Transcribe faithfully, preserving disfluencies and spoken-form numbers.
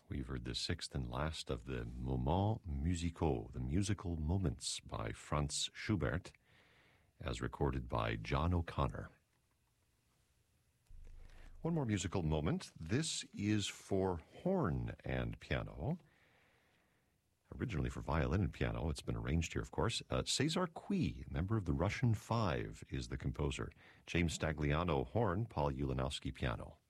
We've heard the sixth and last of the Moments Musicaux, the musical moments by Franz Schubert, as recorded by John O'Connor. One more musical moment. This is for horn and piano. Originally for violin and piano. It's been arranged here, of course. Uh, Cesar Cui, member of the Russian Five, is the composer. James Stagliano, horn, Paul Ulanowski, piano.